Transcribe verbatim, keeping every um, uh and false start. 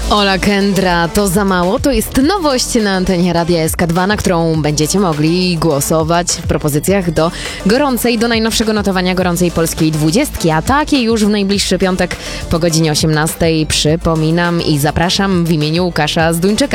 Ola Kendra, to za mało? To jest nowość na antenie Radia S K dwa, na którą będziecie mogli głosować w propozycjach do gorącej, do najnowszego notowania gorącej polskiej dwudziestki, a takie już w najbliższy piątek po godzinie osiemnastej. Przypominam i zapraszam w imieniu Łukasza Zduńczyka.